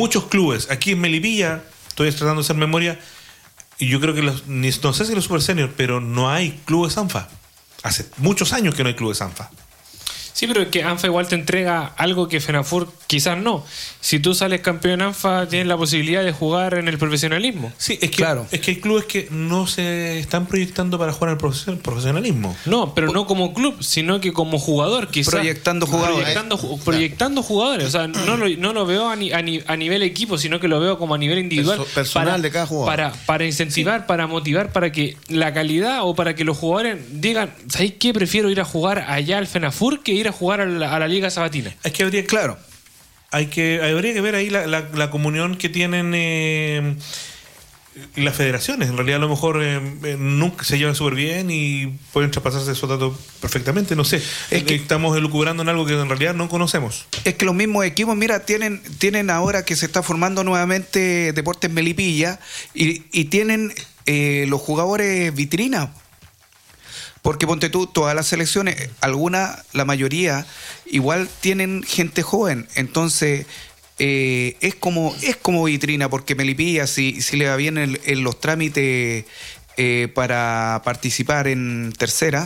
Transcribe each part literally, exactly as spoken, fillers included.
muchos clubes. Aquí en Melipilla, estoy tratando de hacer memoria, y yo creo que los, no sé si los Super Senior, pero no hay clubes ANFA. Hace muchos años que no hay clubes ANFA. Sí, pero es que ANFA igual te entrega algo que FENAFUR quizás no. Si tú sales campeón en ANFA, tienes la posibilidad de jugar en el profesionalismo. Sí, es que, claro. es que hay clubes que no se están proyectando para jugar en el profesionalismo. No, pero no como club, sino que como jugador, quizás. Proyectando jugadores. Proyectando, ju- proyectando jugadores. O sea, no lo, no lo veo a, ni, a, ni, a nivel equipo, sino que lo veo como a nivel individual. Perso- personal para, de cada jugador. Para, para incentivar, sí. para motivar, para que la calidad o para que los jugadores digan, ¿sabéis qué? Prefiero ir a jugar allá al FENAFUR que ir a jugar a la, a la Liga Sabatina. Es que habría, claro. Hay que, habría que ver ahí la, la, la comunión que tienen eh, las federaciones. En realidad a lo mejor eh, eh, nunca se llevan súper bien y pueden traspasarse esos datos perfectamente. No sé, es que estamos elucubrando en algo que en realidad no conocemos. Es que los mismos equipos, mira, tienen, tienen ahora que se está formando nuevamente Deportes Melipilla y, y tienen eh, los jugadores vitrina. Porque ponte tú, todas las selecciones, algunas, la mayoría, igual tienen gente joven. Entonces, eh, es como es como vitrina, porque Melipilla, si, si le va bien en, en los trámites eh, para participar en tercera,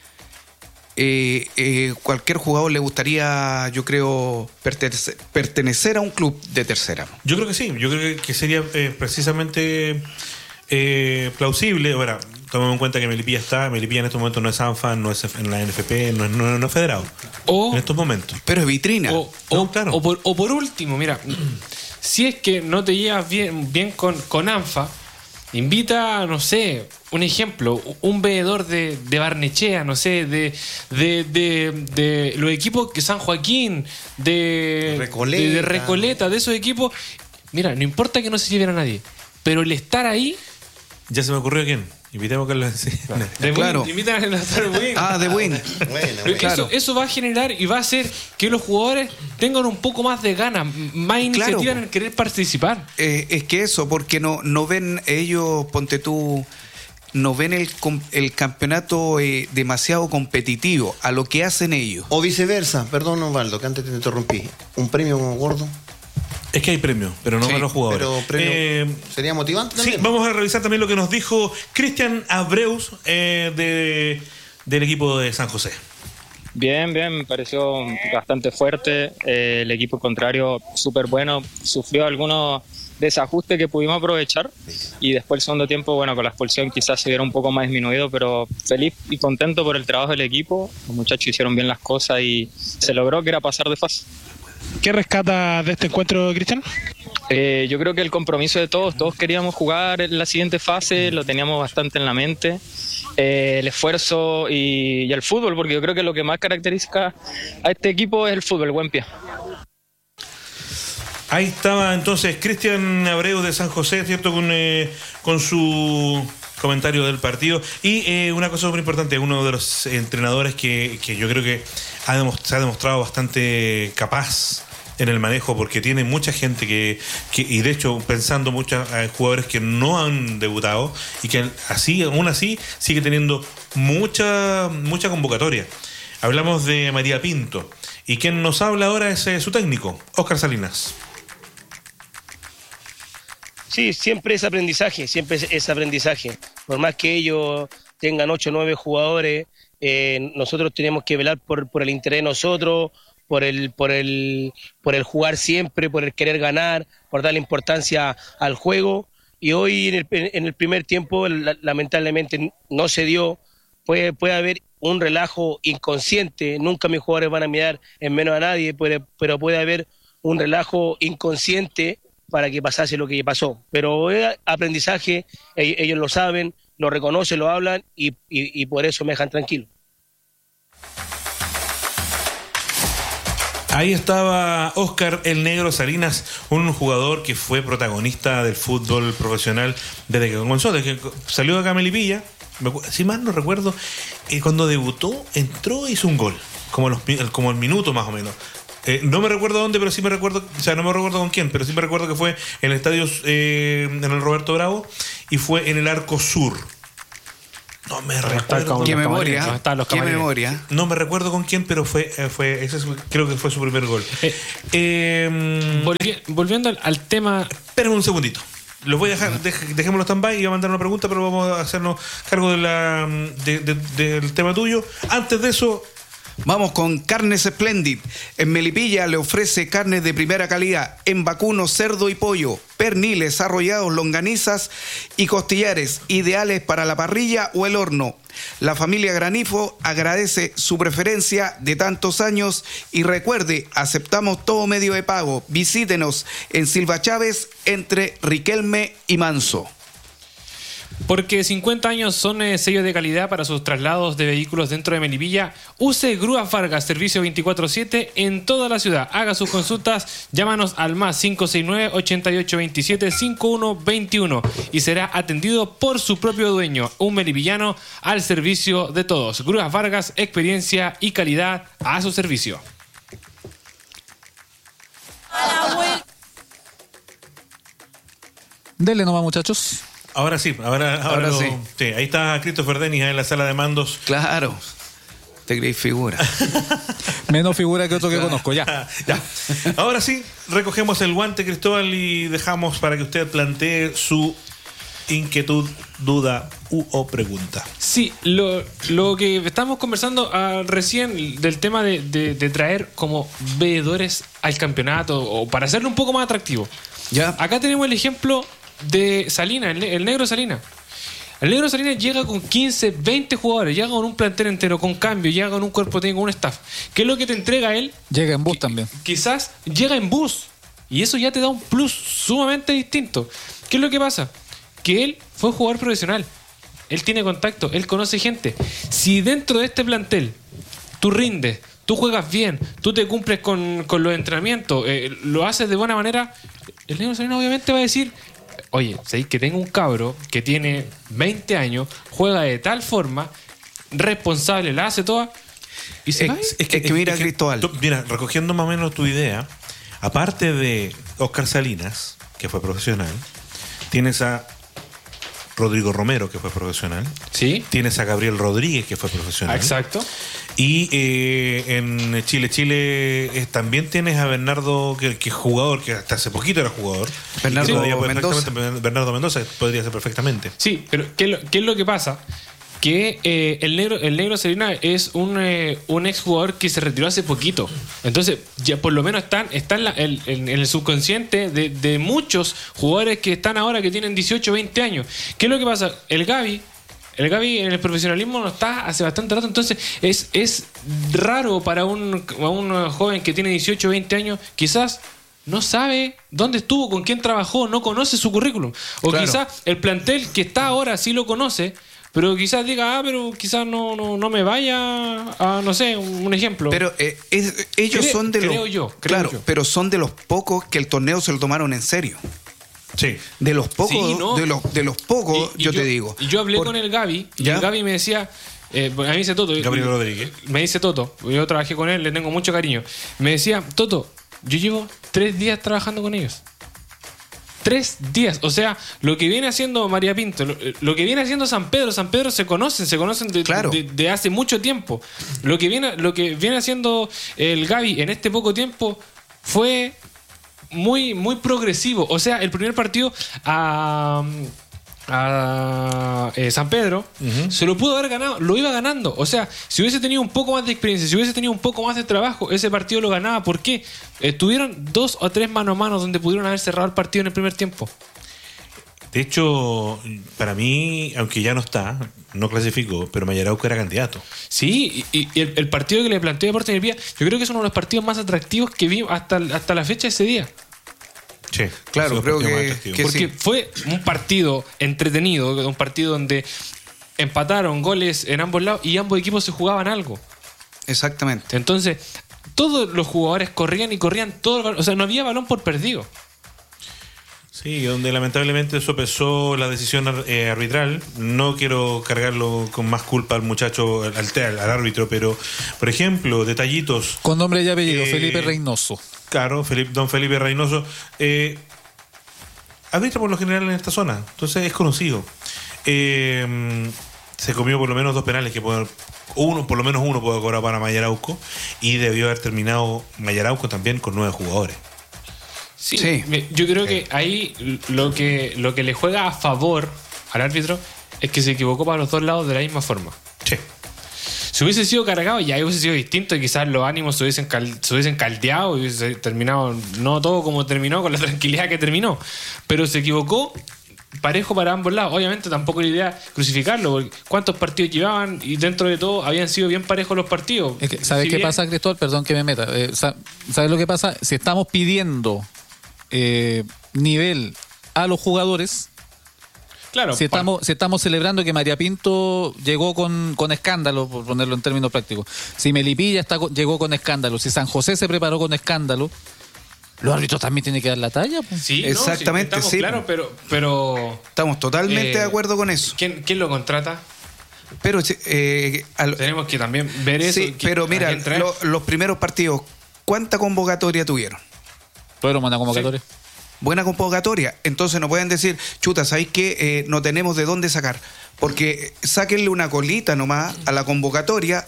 eh, eh, cualquier jugador le gustaría, yo creo, pertenecer, pertenecer a un club de tercera. Yo creo que sí, yo creo que sería eh, precisamente eh, plausible. Ahora, tomemos en cuenta que Melipilla está, Melipilla en estos momentos no es ANFA, no es en la N F P, no es, no, no es federado. O, en estos momentos. Pero es vitrina. O, no, o, claro. o, por, o por último, mira, si es que no te llevas bien, bien con, con ANFA, invita, no sé, un ejemplo, un veedor de, de Barnechea, no sé, de, de, de, de los equipos que San Joaquín, de Recoleta. de, de Recoleta, de esos equipos. Mira, no importa que no se lleven a nadie, pero el estar ahí. Ya se me ocurrió quién. Invitemos a Carlos. Sí. De claro. Win, invitan a lanzar Win. Ah, de Win. Bueno, bueno. Eso, Claro. eso va a generar y va a hacer que los jugadores tengan un poco más de ganas, más iniciativa Claro. en el querer participar. Eh, es que eso, porque no, no ven ellos, ponte tú, no ven el, com- el campeonato eh, demasiado competitivo a lo que hacen ellos. O viceversa, perdón Osvaldo, que antes te interrumpí. Un premio como gordo. Es que hay premio, pero no Sí, para los jugadores. Pero premio Eh, sería motivante sí, también. vamos a revisar también lo que nos dijo Cristian Abreus eh, de, del equipo de San José. Bien, bien, me pareció bastante fuerte. Eh, el equipo contrario súper bueno, sufrió algunos desajustes que pudimos aprovechar y después el segundo tiempo, bueno, con la expulsión quizás se viera un poco más disminuido, pero feliz y contento por el trabajo del equipo. Los muchachos hicieron bien las cosas y se logró que era pasar de fase. ¿Qué rescata de este encuentro, Cristian? Eh, yo creo que el compromiso de todos, todos queríamos jugar en la siguiente fase, lo teníamos bastante en la mente. Eh, el esfuerzo y, y el fútbol, porque yo creo que lo que más caracteriza a este equipo es el fútbol, buen pie. Ahí estaba entonces Cristian Abreu de San José, ¿cierto? Con, eh, con su comentario del partido. Y eh, una cosa muy importante, uno de los entrenadores que, que yo creo que ha demostrado, se ha demostrado bastante capaz en el manejo, porque tiene mucha gente que, que y de hecho pensando muchos eh, jugadores que no han debutado y que así, aún así sigue teniendo mucha, mucha convocatoria. Hablamos de María Pinto y quien nos habla ahora es eh, su técnico, Óscar Salinas. Sí, siempre es aprendizaje, siempre es, es aprendizaje. Por más que ellos tengan ocho o nueve jugadores, eh, nosotros tenemos que velar por, por el interés de nosotros, por el, por el, por el jugar siempre, por el querer ganar, por darle importancia al juego. Y hoy en el, en el primer tiempo la, lamentablemente no se dio. Puede, puede haber un relajo inconsciente, nunca mis jugadores van a mirar en menos a nadie, puede, pero puede haber un relajo inconsciente para que pasase lo que pasó. Pero es aprendizaje, ellos, ellos lo saben, lo reconocen, lo hablan y, y, y por eso me dejan tranquilo. Ahí estaba Óscar el Negro Salinas, un jugador que fue protagonista del fútbol profesional desde que comenzó, desde que salió de acá a Melipilla. Si mal no recuerdo, eh, cuando debutó, entró e hizo un gol, como, los, como el minuto más o menos. Eh, no me recuerdo dónde, pero sí me recuerdo, o sea, no me recuerdo con quién, pero sí me recuerdo que fue en el estadio, eh, en el Roberto Bravo, y fue en el Arco Sur. No me Está el recuerdo. cam- Qué los memoria. camarines, están los Qué camarines. memoria. No me recuerdo con quién, pero fue, eh, fue ese es- creo que fue su primer gol. Eh, Eh, Volvi- volviendo al, al tema. Esperen un segundito. Los voy a dejar, dej- dejémoslo stand-by y voy a mandar una pregunta, pero vamos a hacernos cargo de la, de- de- del tema tuyo. Antes de eso, Vamos con Carnes Splendid. En Melipilla le ofrece carnes de primera calidad en vacuno, cerdo y pollo, perniles, arrollados, longanizas y costillares, ideales para la parrilla o el horno. La familia Granifo agradece su preferencia de tantos años y recuerde, aceptamos todo medio de pago. Visítenos en Silva Chávez entre Riquelme y Manso. Porque cincuenta años son eh, sellos de calidad para sus traslados de vehículos dentro de Melipilla. Use Grúas Vargas, servicio veinticuatro siete en toda la ciudad. Haga sus consultas, llámanos al más cinco seis nueve, ochenta y ocho veintisiete, cincuenta y uno veintiuno y será atendido por su propio dueño, un melipillano al servicio de todos. Grúas Vargas, experiencia y calidad a su servicio. Dele nomás, muchachos. ahora sí, ahora, ahora, Ahora lo- sí. sí, ahí está Christopher Denis en la sala de mandos. Claro, te creéis figura. Menos figura que otro que conozco, ya. Ya. Ahora sí, recogemos el guante, Cristóbal, y dejamos para que usted plantee su inquietud, duda u o pregunta. Sí, lo, lo que estamos conversando ah, recién del tema de, de- de traer como veedores al campeonato o para hacerlo un poco más atractivo. Ya. Acá tenemos el ejemplo de Salina, el, ne- el negro Salina. El negro Salina llega con quince, veinte jugadores, llega con un plantel entero, con cambio, llega con un cuerpo técnico, con un staff. ¿Qué es lo que te entrega él? Llega en bus también. Quizás llega en bus. Y eso ya te da un plus sumamente distinto. ¿Qué es lo que pasa? Que él fue jugador profesional. Él tiene contacto, él conoce gente. Si dentro de este plantel tú rindes, tú juegas bien, tú te cumples con, con los entrenamientos, eh, lo haces de buena manera, el negro Salina obviamente va a decir: oye, ¿sabéis que tengo un cabro que tiene veinte años, juega de tal forma, responsable, la hace toda, y se va? Es, es que mira, Cristóbal. tú- mira, recogiendo más o menos tu idea, aparte de Oscar Salinas, que fue profesional, tienes a Rodrigo Romero, que fue profesional, Sí, tienes a Gabriel Rodríguez, que fue profesional. exacto. Y eh, en Chile, Chile eh, también tienes a Bernardo, que, que es jugador, que hasta hace poquito era jugador. Bernardo Y podría poder Mendoza. perfectamente- Bernardo Mendoza podría ser perfectamente. Sí, pero ¿qué es lo, qué es lo que pasa? Que eh, el negro el negro Salina es un, eh, un exjugador que se retiró hace poquito. Entonces, ya por lo menos están, está en, la- el- en- en el subconsciente de, de muchos jugadores que están ahora que tienen dieciocho, veinte años. ¿Qué es lo que pasa? El Gaby, el Gaby en el profesionalismo no está hace bastante rato. Entonces, es, es raro para un, a un joven que tiene dieciocho, veinte años, quizás no sabe dónde estuvo, con quién trabajó, no conoce su currículum. O Claro. quizás el plantel que está ahora sí lo conoce, pero quizás diga, ah, pero quizás no, no, no me vaya a, no sé, un, un ejemplo. Pero eh, es- ellos Cre- son de creo los. yo, creo claro, yo. pero son de los pocos que el torneo se lo tomaron en serio. Sí. De los pocos, Sí, ¿no? de los, de los pocos, Y- y yo, te digo. Y yo hablé Por- con el Gaby, y ¿Ya? el Gaby me decía, eh, a mí me dice Toto. Gabriel Rodríguez. Me dice Toto, yo trabajé con él, le tengo mucho cariño. Me decía, Toto, yo llevo tres días trabajando con ellos. Tres días. O sea, lo que viene haciendo María Pinto, lo, lo que viene haciendo San Pedro, San Pedro se conocen, se conocen de, Claro. de- de hace mucho tiempo. Lo que viene, lo que viene haciendo el Gaby en este poco tiempo fue muy, muy progresivo. O sea, el primer partido a, a eh, San Pedro se lo pudo haber ganado, lo iba ganando. O sea, si hubiese tenido un poco más de experiencia, si hubiese tenido un poco más de trabajo, ese partido lo ganaba. ¿Por qué? Eh, tuvieron dos o tres mano a mano donde pudieron haber cerrado el partido en el primer tiempo. De hecho, para mí, aunque ya no está, no clasificó, pero Mayarauco era candidato. Sí, y, y el, el partido que le planteó Deportes Melipilla, yo creo que es uno de los partidos más atractivos que vi hasta, hasta la fecha de ese día. Sí, Claro, ha sido creo partido más que- atractivo. que- Porque sí. fue un partido entretenido, un partido donde empataron goles en ambos lados y ambos equipos se jugaban algo. Exactamente. Entonces, todos los jugadores corrían y corrían todo el balón. O sea, no había balón por perdido. Sí, donde lamentablemente sopesó la decisión eh, arbitral. No quiero cargarlo con más culpa al muchacho, al, al, al árbitro, pero, por ejemplo, detallitos. Con nombre y apellido, Eh, Felipe Reynoso. Claro, Felipe, don Felipe Reynoso. Eh, arbitra por lo general en esta zona, entonces es conocido. Eh, se comió por lo menos dos penales que pueden, uno, por lo menos uno puede cobrar para Mayarauco, y debió haber terminado Mayarauco también con nueve jugadores. Sí, Sí. me- yo creo que ahí lo que, lo que le juega a favor al árbitro es que se equivocó para los dos lados de la misma forma. Sí. Si hubiese sido cargado, ya hubiese sido distinto y quizás los ánimos se hubiesen, cal- se hubiesen caldeado y hubiese terminado no todo como terminó, con la tranquilidad que terminó. Pero se equivocó parejo para ambos lados. Obviamente tampoco la idea crucificarlo, porque cuántos partidos llevaban y dentro de todo habían sido bien parejos los partidos. Es que, ¿sabes Si qué bien- pasa, Cristóbal? Perdón que me meta. Eh, sa- ¿Sabes lo que pasa? Si estamos pidiendo eh, nivel a los jugadores, Claro, si estamos, si estamos celebrando que María Pinto llegó con, con escándalo, por ponerlo en términos prácticos, si Melipilla está, con- llegó con escándalo, si San José se preparó con escándalo, los árbitros también tienen que dar la talla. Pues. sí, no, Exactamente, estamos sí. claro, pero, pero Estamos totalmente Eh, de acuerdo con eso. ¿quién, quién lo contrata? Pero eh, al- Tenemos que también ver eso. sí, que- pero a mira, quién traer. lo- los primeros partidos, ¿cuánta convocatoria tuvieron? Fueron una convocatoria. Buena convocatoria. Entonces no pueden decir, chuta, ¿sabéis qué? Eh, no tenemos de dónde sacar. Porque sáquenle una colita nomás a la convocatoria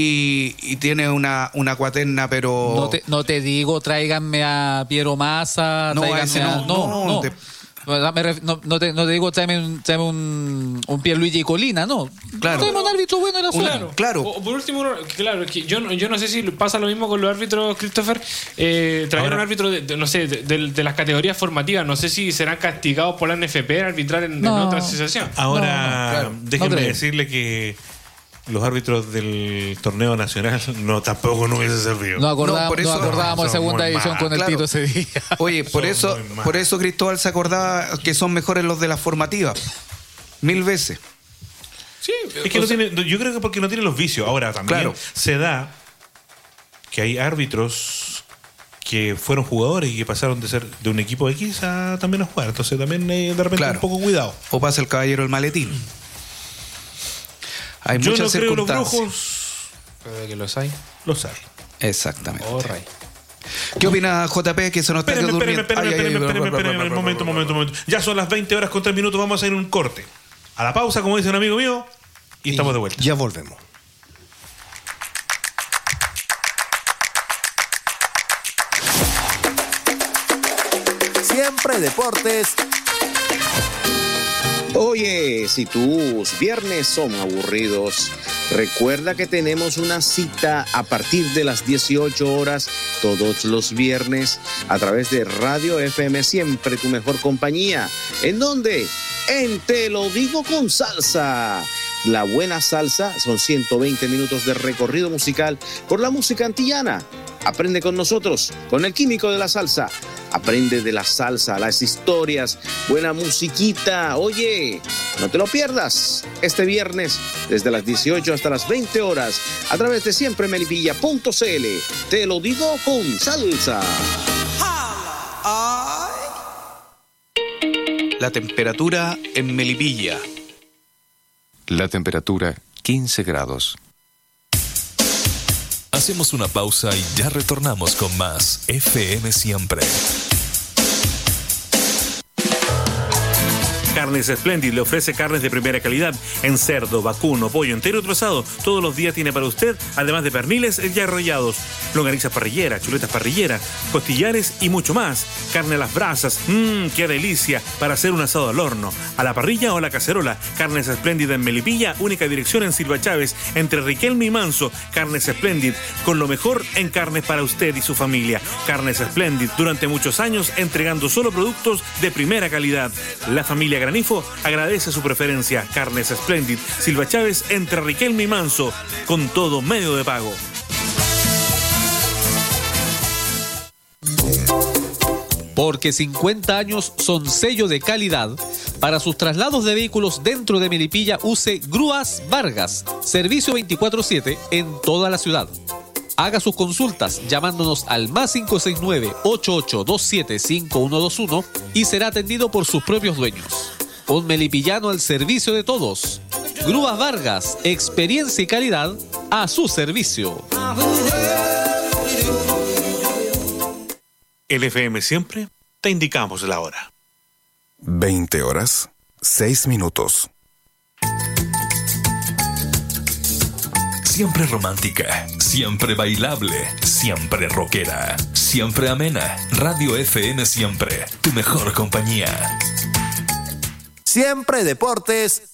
y, y tiene una, una cuaterna, pero... No te, no te digo, tráiganme a Piero Massa, No, a tráiganme ese a... no, No, no, no. te- Me ref- no, no te, no te digo, tráeme un, tráeme un, un Pierluigi Colina, no. Claro. Tráeme un árbitro bueno de la zona. Claro, claro. O, o por último, uno- claro, que yo, no- yo no sé si pasa lo mismo con los árbitros, Christopher. Eh, traer Ahora- un árbitro de, de, no sé, de, de- de las categorías formativas. No sé si serán castigados por la N F P al arbitrar en, en No. otra asociación. Ahora, No, claro, déjenme no creo. decirle que los árbitros del torneo nacional no tampoco no hubiesen servido. Nos acordábamos, No, por eso- nos acordábamos de son segunda muy división malos. con el Claro. Tito ese día. Oye, por Son eso, muy malos. por eso Cristóbal se acordaba que son mejores los de las formativas. Mil veces. Sí, Es que o no sea, tiene, yo creo que porque no tiene los vicios. Ahora también Claro. se da que hay árbitros que fueron jugadores y que pasaron de ser de un equipo X a también a jugar. Entonces también eh, de repente Claro. un poco cuidado. O pasa el caballero el maletín. Hay Yo no muchas creo los circunstancias. brujos, puede que los hay. los hay. Exactamente. Oh, ray. ¿Qué opina J P que se nos está Espérenme, durmiendo? espérenme, Ay, ay, espérenme, ay, espérenme, bla, bla, espérenme, bla, un bla, momento, bla, momento, bla, momento. Ya son las veinte horas con tres minutos, vamos a ir a un corte. A la pausa, como dice un amigo mío, y estamos de vuelta. Ya volvemos. Siempre deportes. Oye, si tus viernes son aburridos, recuerda que tenemos una cita a partir de las dieciocho horas todos los viernes a través de Radio F M, siempre tu mejor compañía. ¿En dónde? En Te lo digo con salsa. La buena salsa son ciento veinte minutos de recorrido musical por la música antillana. Aprende con nosotros, con el químico de la salsa. Aprende de la salsa, las historias, buena musiquita. Oye, no te lo pierdas este viernes desde las dieciocho hasta las veinte horas a través de siempre melipilla punto c l. Te lo digo con salsa. La temperatura en Melipilla. La temperatura quince grados. Hacemos una pausa y ya retornamos con más F M Siempre. Carnes Splendid le ofrece carnes de primera calidad en cerdo, vacuno, pollo entero y trozado. Todos los días tiene para usted, además de perniles y arrollados, longanizas parrilleras, chuletas parrilleras, costillares y mucho más. Carne a las brasas, mmm, qué delicia para hacer un asado al horno, a la parrilla o a la cacerola. Carnes Splendid en Melipilla, única dirección en Silva Chávez, entre Riquelme y Manso. Carnes Splendid, con lo mejor en carnes para usted y su familia. Carnes Splendid, durante muchos años entregando solo productos de primera calidad. La familia Granifo agradece su preferencia. Carnes Splendid, Silva Chávez, entre Riquelme y Manso, con todo medio de pago. Porque cincuenta años son sello de calidad, para sus traslados de vehículos dentro de Melipilla use Grúas Vargas, servicio veinticuatro siete en toda la ciudad. Haga sus consultas llamándonos al más cinco seis nueve, ocho ocho dos siete, cinco uno dos uno y será atendido por sus propios dueños. Un melipillano al servicio de todos. Grúas Vargas, experiencia y calidad a su servicio. El F M Siempre, te indicamos la hora. veinte horas, seis minutos. Siempre romántica, siempre bailable, siempre rockera, siempre amena. Radio F M Siempre, tu mejor compañía. Siempre Deportes